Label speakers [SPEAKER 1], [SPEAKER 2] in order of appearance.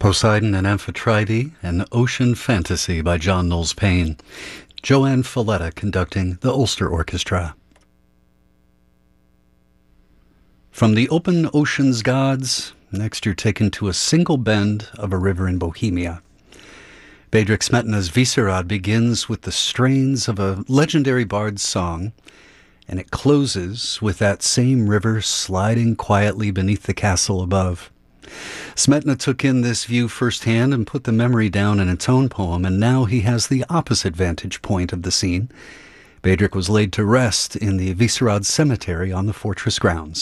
[SPEAKER 1] Poseidon and Amphitrite, an Ocean Fantasy by John Knowles Paine. Joanne Falletta conducting the Ulster Orchestra. From the open ocean's gods, next you're taken to a single bend of a river in Bohemia. Bedřich Smetana's Vyšehrad begins with the strains of a legendary bard's song, and it closes with that same river sliding quietly beneath the castle above. Smetana took in this view firsthand and put the memory down in a tone poem, and now he has the opposite vantage point of the scene. Bedřich was laid to rest in the Vyšehrad cemetery on the fortress grounds.